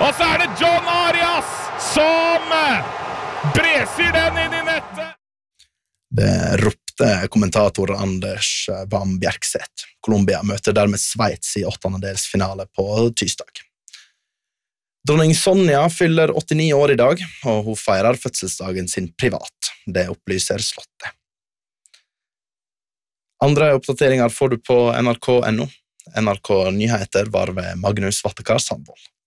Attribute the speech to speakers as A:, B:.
A: Og så det John Arias som breser den inn I nettet.
B: Det ropte kommentator Anders Bam Bjerkseth. Colombia møter dermed Sveits I åttendedelsfinale på tirsdag. Dronning Sonja fyller 89 år I dag, og hun feirer fødselsdagen sin privat. Det opplyser slottet. Andre oppdateringer får du på NRK.no. NRK Nyheter var ved Magnus Vattekar Sandvold.